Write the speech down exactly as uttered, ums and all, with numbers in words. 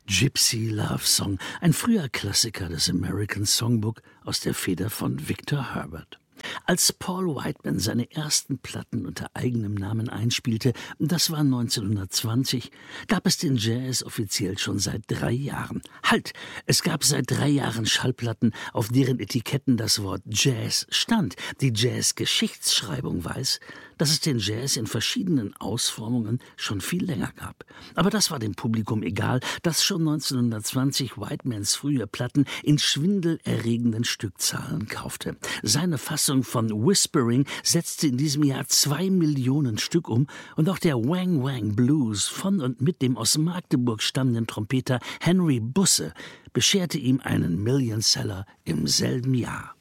Gypsy Love Song, ein früher Klassiker des American Songbook aus der Feder von Victor Herbert. Als Paul Whiteman seine ersten Platten unter eigenem Namen einspielte, das war neunzehnhundertzwanzig, gab es den Jazz offiziell schon seit drei Jahren. Halt! Es gab seit drei Jahren Schallplatten, auf deren Etiketten das Wort Jazz stand. Die Jazz-Geschichtsschreibung weiß, dass es den Jazz in verschiedenen Ausformungen schon viel länger gab. Aber das war dem Publikum egal, das schon neunzehnhundertzwanzig Whitemans frühe Platten in schwindelerregenden Stückzahlen kaufte. Seine Fassung von Whispering setzte in diesem Jahr zwei Millionen Stück um und auch der Wang Wang Blues von und mit dem aus Magdeburg stammenden Trompeter Henry Busse bescherte ihm einen Millionseller im selben Jahr.